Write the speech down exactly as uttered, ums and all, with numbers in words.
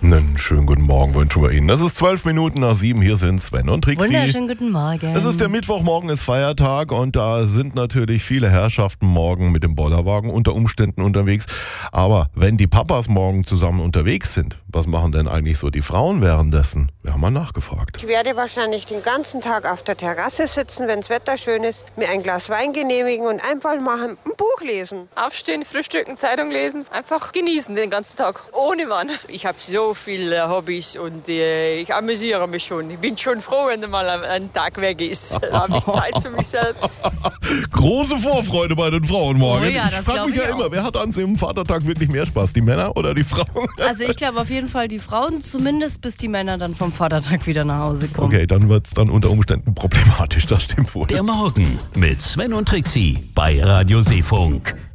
Einen schönen guten Morgen wünschen wir Ihnen. Es ist zwölf Minuten nach sieben, hier sind Sven und Trixi. Wunderschönen guten Morgen. Es ist der Mittwoch, morgen ist Feiertag und da sind natürlich viele Herrschaften morgen mit dem Bollerwagen unter Umständen unterwegs. Aber wenn die Papas morgen zusammen unterwegs sind, was machen denn eigentlich so die Frauen währenddessen? Wir haben mal nachgefragt. Ich werde wahrscheinlich den ganzen Tag auf der Terrasse sitzen, wenn das Wetter schön ist, mir ein Glas Wein genehmigen und einfach mal ein Buch lesen. Aufstehen, frühstücken, Zeitung lesen, einfach genießen den ganzen Tag, ohne Mann. Ich habe so viele Hobbys und äh, ich amüsiere mich schon. Ich bin schon froh, wenn mal ein Tag weg ist. Da habe ich Zeit für mich selbst. Große Vorfreude bei den Frauen morgen. Oh ja, das ich frage mich glaub ja ich immer, wer hat an dem Vatertag wirklich mehr Spaß, die Männer oder die Frauen? Also ich glaube auf jeden Fall die Frauen, zumindest bis die Männer dann vom Vatertag wieder nach Hause kommen. Okay, dann wird es dann unter Umständen problematisch, das stimmt wohl. Der Morgen mit Sven und Trixi bei Radio Seefunk.